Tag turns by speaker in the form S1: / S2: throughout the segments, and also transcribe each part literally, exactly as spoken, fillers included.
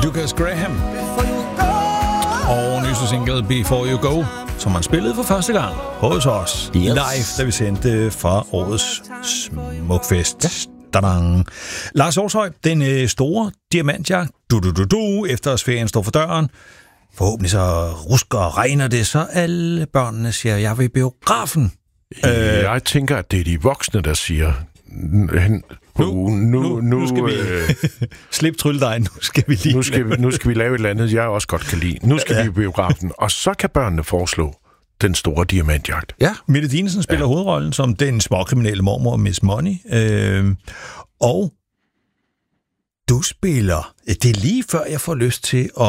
S1: Lucas Graham. Og nyeste single Before You Go, som man spillede for første gang hos os yes. live, da vi sendte fra årets Smukfest. Ja. Tadang. Lars Aarshøj, den store diamantjagt, du, du, du, du, efter at ferien står for døren. Forhåbentlig så rusker og regner det, så alle børnene siger, jeg vil i biografen.
S2: Øh, jeg tænker, at det er de voksne, der siger,
S1: nu, nu, nu, nu skal vi øh, slip trylledej, nu skal vi lige
S2: nu skal vi, nu skal vi lave et eller andet, jeg også godt kan lide. Nu skal ja. vi i biografen, og så kan børnene foreslå den store diamantjagt.
S1: Ja, Mette Dinesen spiller ja. hovedrollen som den småkriminelle mormor Miss Money. Øh, og du spiller, det er lige før jeg får lyst til at...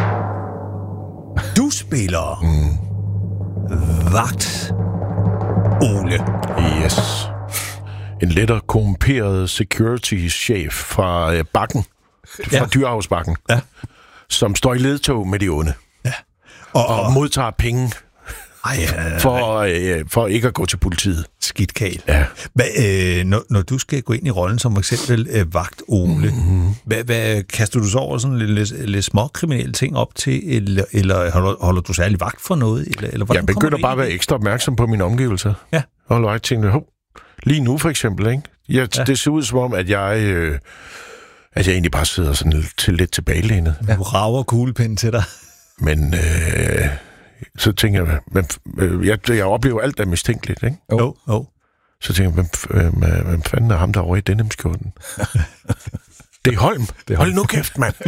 S1: Du spiller mm. vagt Ole.
S2: Yes. En lettere korrumperet security-chef fra øh, Bakken, fra ja. Dyrehavsbakken, ja. som står i ledtog med de onde. Ja. Og, og, og modtager penge ej, ja, for, øh, for ikke at gå til politiet.
S1: Skidtkal. Ja. Hva, øh, når, når du skal gå ind i rollen som for eksempel øh, vagt Ole, mm-hmm. hvad, hvad, kaster du så over sådan lidt, lidt, lidt små kriminelle ting op til, eller, eller holder, holder du særlig vagt for noget? Eller, eller
S2: jeg begynder bare at være ekstra opmærksom på mine omgivelser. Ja. Og holder tænkte, hov, lige nu for eksempel, ikke? Jeg, ja. Det ser ud som om, at jeg... Øh, at jeg egentlig bare sidder sådan til lidt tilbagelænet.
S1: Ja. Du rager kuglepinden til dig.
S2: Men... Øh, så tænker jeg, men, øh, jeg, jeg oplever alt, der er mistænkeligt, ikke?
S1: Jo, jo. Oh.
S2: Så tænker jeg, hvem, øh, hvem fanden er ham derovre i denimskjorten? Det er Holm. Det er Hold nu kæft, mand.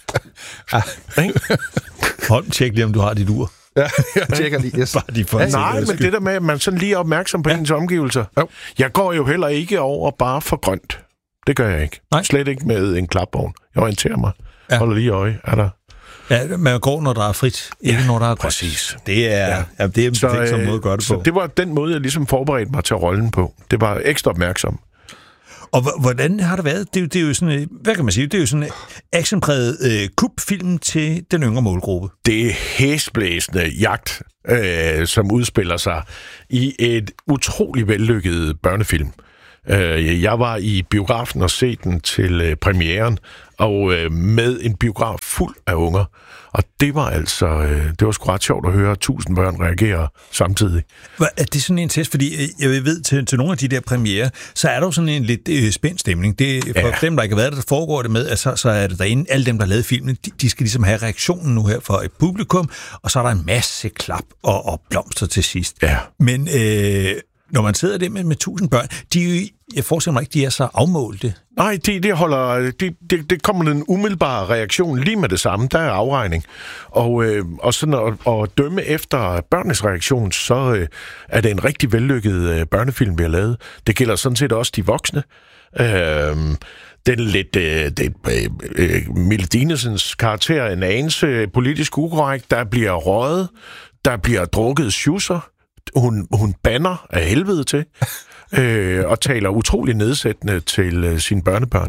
S1: Holm, tjek lige, om du har dit ur.
S3: Ja, jeg tjekker lige. Yes.
S2: Bare de ja, nej, men det der med, at man sådan lige er opmærksom på ja. ens omgivelser. Jo. Jeg går jo heller ikke over bare for grønt. Det gør jeg ikke. Nej. Slet ikke med en klapvogn. Jeg orienterer mig. Ja. Holder lige øje. Er der...
S1: Ja, man går, når der er frit, ikke ja, når der er grønt.
S2: Præcis.
S1: Det er, ja. Ja, det er så, en sådan måde at gøre det
S2: så
S1: på.
S2: Så det var den måde, jeg ligesom forberedte mig til rollen på. Det var ekstra opmærksom.
S1: Og h- hvordan har det været? Det er, jo, det er jo sådan, hvad kan man sige, det er jo sådan en actionpræget øh, kubfilm til den yngre målgruppe.
S2: Det er hæsblæsende jagt, øh, som udspiller sig i et utrolig vellykket børnefilm. Øh, jeg var i biografen og se den til øh, premieren, og øh, med en biograf fuld af unger. Og det var altså, øh, det var sgu ret sjovt at høre tusind børn reagere samtidig.
S1: Er det sådan en test? Fordi jeg ved, til, til nogle af de der premiere, så er der jo sådan en lidt øh, spændt stemning. Det, for ja. dem, der ikke har været der, der foregår det med, at så, så er det derinde, alle dem, der har lavet filmen, de, de skal ligesom have reaktionen nu her for et publikum, og så er der en masse klap og, og blomster til sidst. Ja. Men øh, når man sidder der med, med tusind børn, de jeg forestiller mig ikke, de er så afmålte.
S2: Nej, det, det, holder, det, det, det kommer en umiddelbar reaktion lige med det samme. Der er afregning. Og, øh, og sådan at, at dømme efter børnenes reaktion, så øh, er det en rigtig vellykket øh, børnefilm, vi har lavet. Det gælder sådan set også de voksne. Øh, den lidt øh, det, øh, Mille Dinesens karakter, en anelse politisk ukorrekt, der bliver røget, der bliver drukket schusser. Hun, hun banner af helvede til, øh, og taler utrolig nedsættende til øh, sine børnebørn.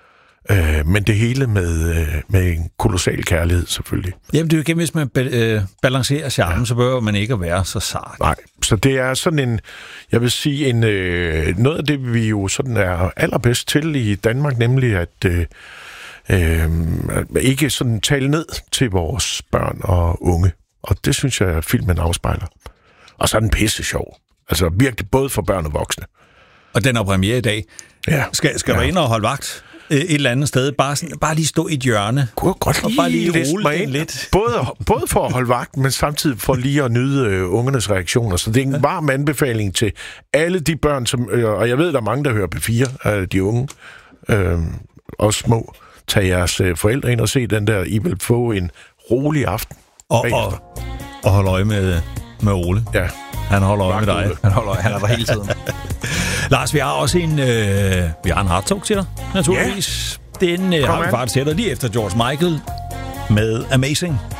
S2: Øh, men det hele med, øh, med en kolossal kærlighed, selvfølgelig.
S1: Jamen, det er jo igen, hvis man ba- øh, balancerer charmen, ja. så behøver man ikke at være så sart.
S2: Nej, så det er sådan en, jeg vil sige, en, øh, noget af det, vi jo sådan er allerbedst til i Danmark, nemlig at øh, øh, ikke sådan tale ned til vores børn og unge. Og det synes jeg, at filmen afspejler. Og så er den pisse sjov. Altså virkelig både for børn og voksne.
S1: Og den er premiere i dag. Ja. Skal, skal ja. du ind og holde vagt et eller andet sted? Bare, sådan, bare lige stå i et hjørne.
S2: Kunne godt
S1: og bare lige rulle
S2: den
S1: lidt.
S2: Både, både for at holde vagt, men samtidig for lige at nyde øh, ungernes reaktioner. Så det er en varm anbefaling til alle de børn, som, øh, og jeg ved, der er mange, der hører P fire, øh, de unge øh, og små. Tag jeres øh, forældre ind og se den der. I vil få en rolig aften.
S1: Og, og, og hold øje med... med Ole.
S2: Ja.
S1: Han holder øje med dig. Han holder øje. Han er der hele tiden. Lars, vi har også en øh, vi har en hardtalk til dig, naturligvis. Yeah. Den øh, har vi faktisk til dig lige efter George Michael med Amazing.